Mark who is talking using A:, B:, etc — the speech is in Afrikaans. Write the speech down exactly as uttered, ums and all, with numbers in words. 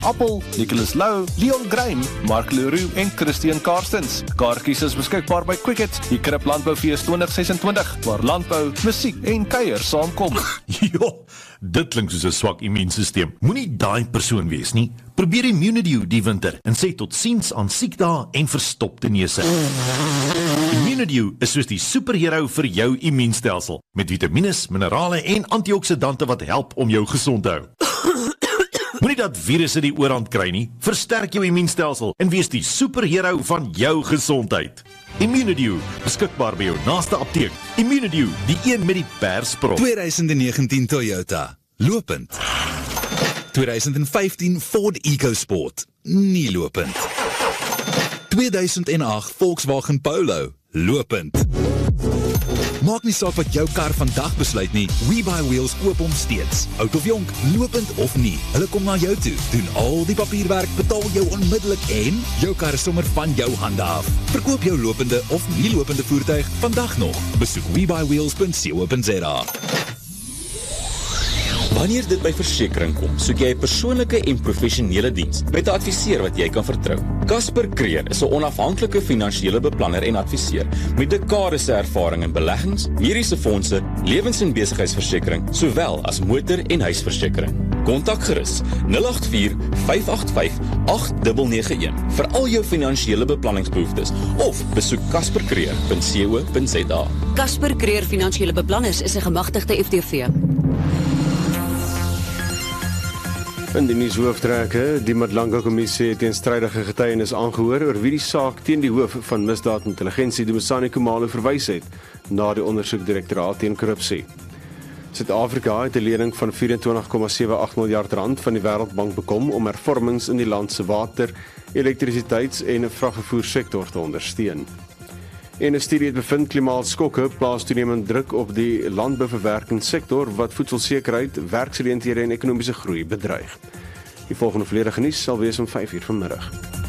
A: Appel, Nicholas Lou, Leon Grime, Mark Leroux en Christian Karstens. Kaartjies is beskikbaar by Quicket, die Krip Landboufees twintig sesentwintig, waar landbou, musiek en kuier saamkom.
B: Ja, dit klink soos 'n swak immuunstelsel. Moenie daai persoon wees nie. Probeer Immunidew die winter en sê tot siens aan siekdae en verstopte neuse. Immunidew is soos die superhero vir jou immuunstelsel, met vitamines, minerale en antioksidante wat help om jou gesond te hou. Moenie dat virusse die oorhand kry nie, versterk jou immuunstelsel en wees die superhero van jou gesondheid. Immunidew, beskikbaar by jou naaste apteek. Immunidew, die een met die persprop.
C: twintig negentien Toyota, lopend. twintig vyftien Ford EcoSport, nie lopend. tweeduisend agt Volkswagen Polo, lopend. Maak nie saak wat jou kar vandag besluit nie, WeBuyWheels koop hom steeds. Oud of jonk, lopend of nie, hulle kom na jou toe, doen al die papierwerk, betaal jou onmiddellik en jou kar is sommer van jou hande af. Verkoop jou lopende of nie lopende voertuig vandag nog. Besoek we buy wheels dot co dot za.
D: Wanneer dit by versekering kom, soek jy 'n persoonlike en professionele diens met 'n adviseur wat jy kan vertrou. Casper Creer is 'n onafhanklike finansiële beplanner en adviseur met dekades se ervaring in beleggings, mediese fondse, lewens- en besigheidsversekering, sowel as motor- en huisversekering. Kontak gerus nul agt vier vyf agt vyf agt nege nege een vir al jou finansiële beplanningsbehoeftes of besoek casper creer dot co dot za.
E: Casper Creer Finansiële Beplanners is 'n gemagtigde F T V.
F: In die nuushooftrekke, die Madlanga Kommissie het teenstrydige getuienis aangehoor oor wie die saak teen die hoof van misdaadintelligensie, Dumisani Khumalo, verwys het na die ondersoekdirektoraat teen korrupsie. Suid-Afrika het 'n lening van vyf-en-twintig komma sewe agt miljard rand van die Wêreldbank bekom om hervormings in die land se water, elektrisiteits- en vragvervoersektor te ondersteun. En 'n studie het bevind klimaatskokke plaas toenemend druk op die landbouverwerkingssektor wat voedselsekerheid, werksgeleenthede en ekonomiese groei bedreig. Die volgende volledige nuus sal wees om vyf uur vanmiddag.